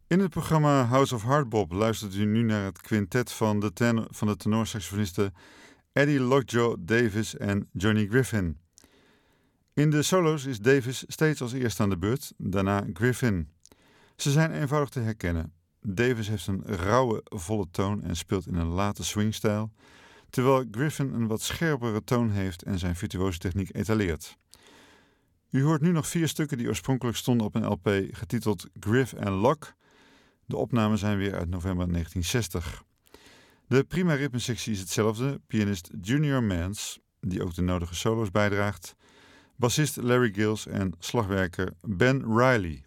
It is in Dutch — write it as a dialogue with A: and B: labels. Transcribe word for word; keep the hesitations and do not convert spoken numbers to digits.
A: In het programma House of Hardbop luistert u nu naar het quintet van de, ten- van de tenorsaxofonisten Eddie Lockjaw Davis en Johnny Griffin. In de solo's is Davis steeds als eerste aan de beurt, daarna Griffin. Ze zijn eenvoudig te herkennen. Davis heeft een rauwe, volle toon en speelt in een late swingstijl, terwijl Griffin een wat scherpere toon heeft en zijn virtuose techniek etaleert. U hoort nu nog vier stukken die oorspronkelijk stonden op een L P getiteld Griff en Lock. De opnamen zijn weer uit november negentien zestig. De prima ritmesectie is hetzelfde. Pianist Junior Mance, die ook de nodige solo's bijdraagt, bassist Larry Gills en slagwerker Ben Riley.